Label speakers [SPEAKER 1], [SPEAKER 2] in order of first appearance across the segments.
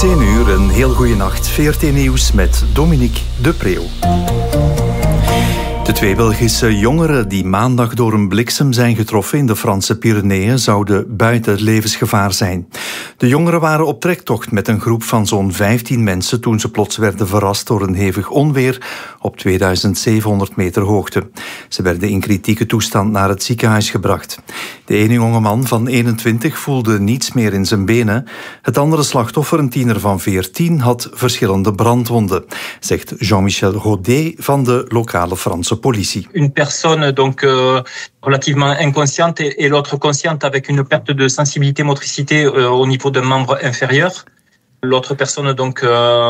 [SPEAKER 1] is 1 uur, een heel goede nacht. VRT Nieuws met Dominique de Preeuw. De 2 Belgische jongeren die maandag door een bliksem zijn getroffen in de Franse Pyreneeën zouden buiten levensgevaar zijn. De jongeren waren op trektocht met een groep van zo'n 15 mensen toen ze plots werden verrast door een hevig onweer op 2700 meter hoogte. Ze werden in kritieke toestand naar het ziekenhuis gebracht. De ene jongeman van 21 voelde niets meer in zijn benen. Het andere slachtoffer, een tiener van 14, had verschillende brandwonden, zegt Jean-Michel Rodet van de lokale Franse politie.
[SPEAKER 2] Une personne donc relativement inconsciente et l'autre consciente avec une perte de sensibilité motricité au niveau d'un membre inférieur. L'autre personne donc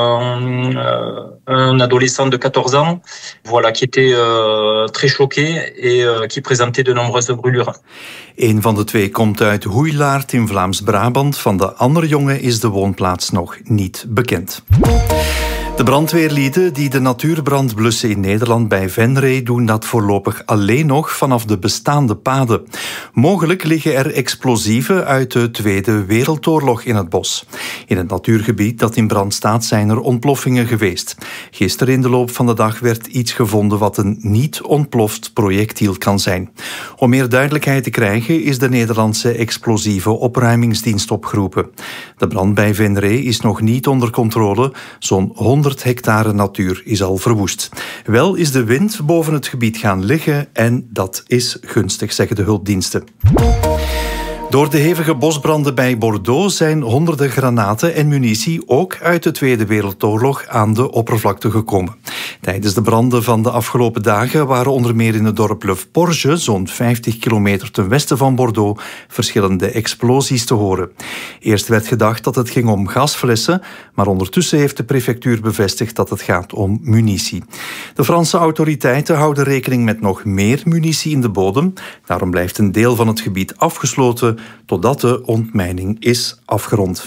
[SPEAKER 2] un adolescent de 14 ans, voilà, qui était très choqué et qui présentait de nombreuses brûlures.
[SPEAKER 1] Een van de 2 komt uit Hoeilaart in Vlaams-Brabant. Van de andere jongen is de woonplaats nog niet bekend. De brandweerlieden die de natuurbrand blussen in Nederland bij Venray doen dat voorlopig alleen nog vanaf de bestaande paden. Mogelijk liggen er explosieven uit de Tweede Wereldoorlog in het bos. In het natuurgebied dat in brand staat zijn er ontploffingen geweest. Gisteren in de loop van de dag werd iets gevonden wat een niet ontploft projectiel kan zijn. Om meer duidelijkheid te krijgen is de Nederlandse explosieve opruimingsdienst opgeroepen. De brand bij Venray is nog niet onder controle. Zo'n 100 hectare natuur is al verwoest. Wel is de wind boven het gebied gaan liggen en dat is gunstig, zeggen de hulpdiensten. Door de hevige bosbranden bij Bordeaux zijn honderden granaten en munitie ook uit de Tweede Wereldoorlog aan de oppervlakte gekomen. Tijdens de branden van de afgelopen dagen waren onder meer in het dorp Le Porge, zo'n 50 kilometer ten westen van Bordeaux, verschillende explosies te horen. Eerst werd gedacht dat het ging om gasflessen, maar ondertussen heeft de prefectuur bevestigd dat het gaat om munitie. De Franse autoriteiten houden rekening met nog meer munitie in de bodem. Daarom blijft een deel van het gebied afgesloten totdat de ontmijning is afgerond.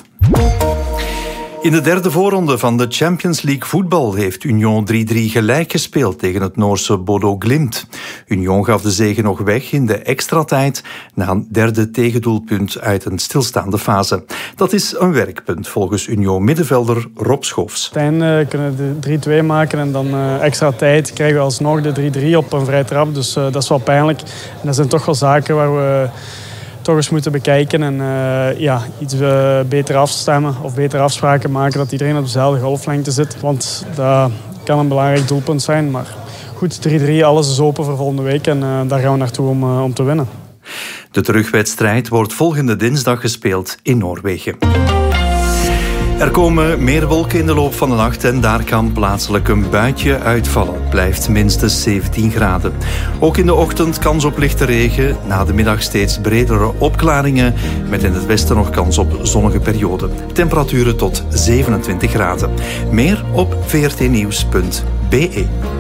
[SPEAKER 1] In de derde voorronde van de Champions League voetbal heeft Union 3-3 gelijk gespeeld tegen het Noorse Bodo Glimt. Union gaf de zege nog weg in de extra tijd na een derde tegendoelpunt uit een stilstaande fase. Dat is een werkpunt volgens Union-middenvelder Rob Schoofs.
[SPEAKER 3] Uiteindelijk kunnen we de 3-2 maken en dan extra tijd krijgen we alsnog de 3-3 op een vrije trap. Dus dat is wel pijnlijk. En dat zijn toch wel zaken waar we toch eens moeten bekijken en iets beter afstemmen of betere afspraken maken dat iedereen op dezelfde golflengte zit. Want dat kan een belangrijk doelpunt zijn. Maar goed, 3-3, alles is open voor volgende week en daar gaan we naartoe om te winnen.
[SPEAKER 1] De terugwedstrijd wordt volgende dinsdag gespeeld in Noorwegen. Er komen meer wolken in de loop van de nacht en daar kan plaatselijk een buitje uitvallen. Het blijft minstens 17 graden. Ook in de ochtend kans op lichte regen, na de middag steeds bredere opklaringen, met in het westen nog kans op zonnige perioden. Temperaturen tot 27 graden. Meer op vrtnieuws.be.